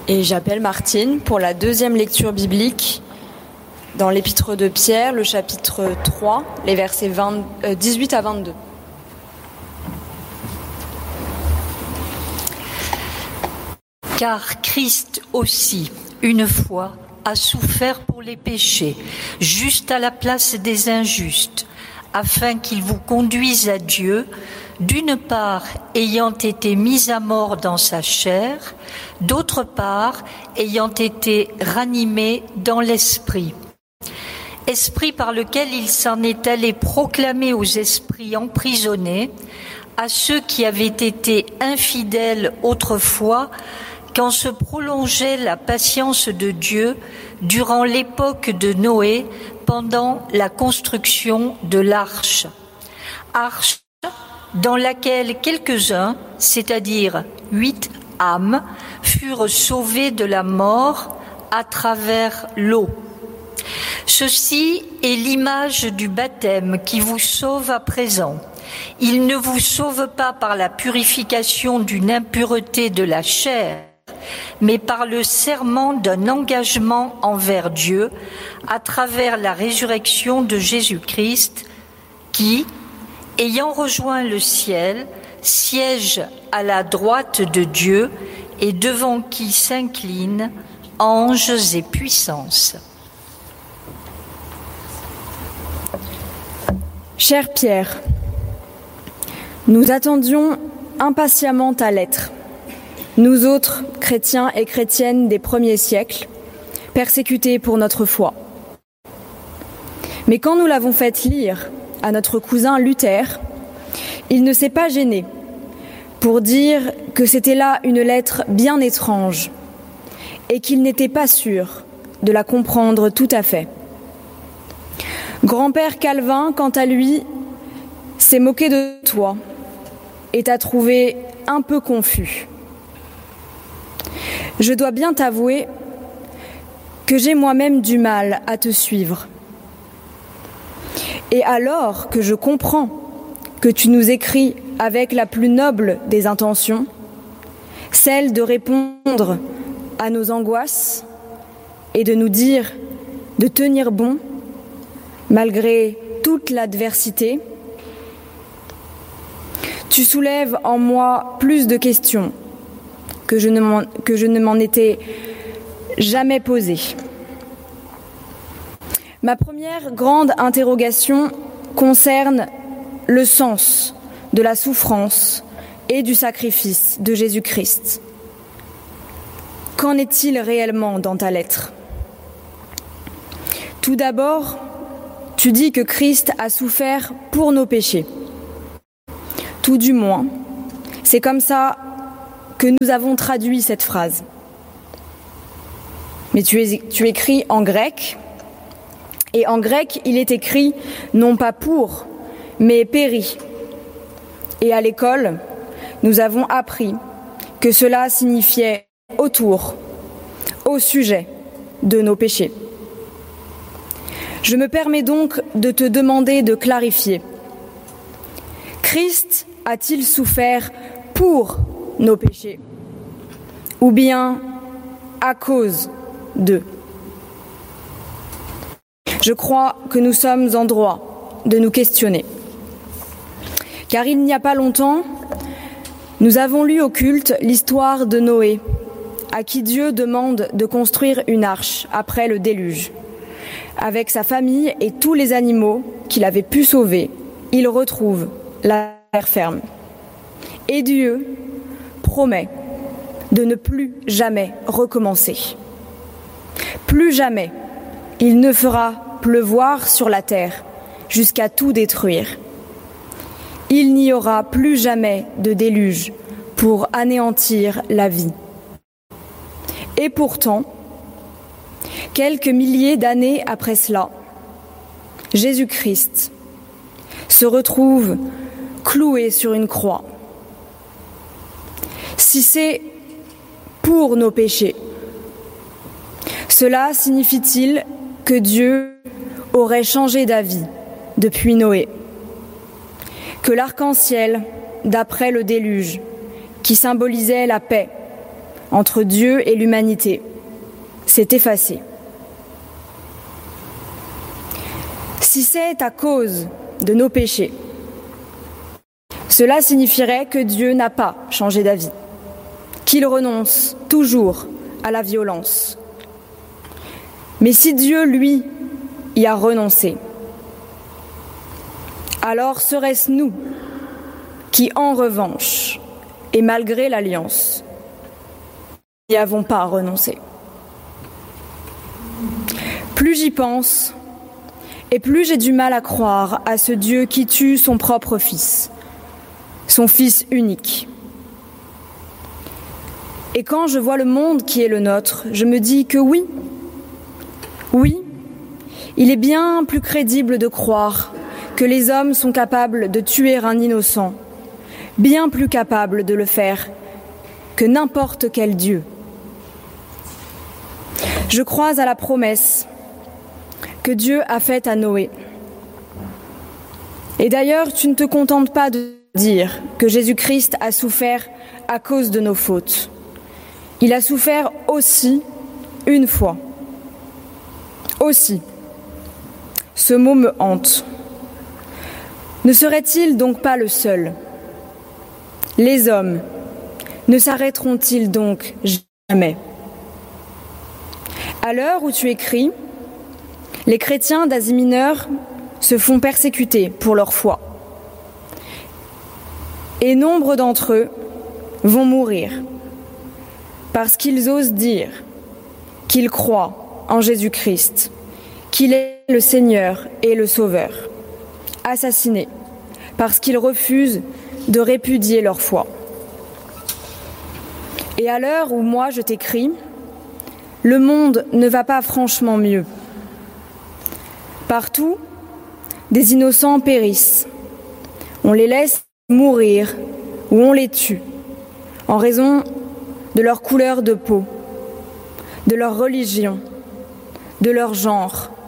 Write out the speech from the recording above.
Et j'appelle Martine pour la deuxième lecture biblique dans l'Épître de Pierre, le chapitre 3, les versets 18 à 22. Car Christ aussi, une fois, a souffert pour les péchés, juste à la place des injustes, afin qu'il vous conduise à Dieu, d'une part ayant été mis à mort dans sa chair, d'autre part ayant été ranimé dans l'esprit. Esprit par lequel il s'en est allé proclamer aux esprits emprisonnés, à ceux qui avaient été infidèles autrefois, quand se prolongeait la patience de Dieu durant l'époque de Noé, pendant la construction de l'arche. Arche dans laquelle quelques-uns, c'est-à-dire 8 âmes, furent sauvés de la mort à travers l'eau. Ceci est l'image du baptême qui vous sauve à présent. Il ne vous sauve pas par la purification d'une impureté de la chair, mais par le serment d'un engagement envers Dieu à travers la résurrection de Jésus-Christ qui, ayant rejoint le ciel, siège à la droite de Dieu et devant qui s'inclinent anges et puissances. Cher Pierre, nous attendions impatiemment ta lettre. Nous autres, chrétiens et chrétiennes des premiers siècles, persécutés pour notre foi. Mais quand nous l'avons faite lire à notre cousin Luther, il ne s'est pas gêné pour dire que c'était là une lettre bien étrange et qu'il n'était pas sûr de la comprendre tout à fait. Grand-père Calvin, quant à lui, s'est moqué de toi et t'a trouvé un peu confus. Je dois bien t'avouer que j'ai moi-même du mal à te suivre. Et alors que je comprends que tu nous écris avec la plus noble des intentions, celle de répondre à nos angoisses et de nous dire de tenir bon malgré toute l'adversité, tu soulèves en moi plus de questions que je ne m'en étais jamais posée. Ma première grande interrogation concerne le sens de la souffrance et du sacrifice de Jésus-Christ. Qu'en est-il réellement dans ta lettre ? Tout d'abord, tu dis que Christ a souffert pour nos péchés. Tout du moins, c'est comme ça que nous avons traduit cette phrase. Mais tu écris en grec, et en grec, il est écrit non pas pour, mais péri. Et à l'école, nous avons appris que cela signifiait autour, au sujet de nos péchés. Je me permets donc de te demander de clarifier. Christ a-t-il souffert pour nos péchés, ou bien à cause d'eux? Je crois que nous sommes en droit de nous questionner. Car il n'y a pas longtemps, nous avons lu au culte l'histoire de Noé, à qui Dieu demande de construire une arche après le déluge. Avec sa famille et tous les animaux qu'il avait pu sauver, il retrouve la terre ferme. Et Dieu promet de ne plus jamais recommencer. Plus jamais il ne fera pleuvoir sur la terre jusqu'à tout détruire. Il n'y aura plus jamais de déluge pour anéantir la vie. Et pourtant, quelques milliers d'années après cela, Jésus-Christ se retrouve cloué sur une croix. Si c'est pour nos péchés, cela signifie-t-il que Dieu aurait changé d'avis depuis Noé? Que l'arc-en-ciel, d'après le déluge, qui symbolisait la paix, entre Dieu et l'humanité s'est effacé. Si c'est à cause de nos péchés, cela signifierait que Dieu n'a pas changé d'avis, qu'il renonce toujours à la violence. Mais si Dieu, lui, y a renoncé, alors serait-ce nous qui, en revanche, et malgré l'alliance, n'y avons pas renoncé. Plus j'y pense, et plus j'ai du mal à croire à ce Dieu qui tue son propre Fils, son Fils unique. Et quand je vois le monde qui est le nôtre, je me dis que oui, il est bien plus crédible de croire que les hommes sont capables de tuer un innocent, bien plus capables de le faire que n'importe quel Dieu. Je crois à la promesse que Dieu a faite à Noé. Et d'ailleurs, tu ne te contentes pas de dire que Jésus-Christ a souffert à cause de nos fautes. Il a souffert aussi une fois. Aussi. Ce mot me hante. Ne serait-il donc pas le seul ? Les hommes ne s'arrêteront-ils donc jamais ? À l'heure où tu écris, les chrétiens d'Asie mineure se font persécuter pour leur foi. Et nombre d'entre eux vont mourir parce qu'ils osent dire qu'ils croient en Jésus-Christ, qu'il est le Seigneur et le Sauveur, assassinés parce qu'ils refusent de répudier leur foi. Et à l'heure où moi je t'écris, le monde ne va pas franchement mieux. Partout, des innocents périssent. On les laisse mourir ou on les tue en raison de leur couleur de peau, de leur religion, de leur genre,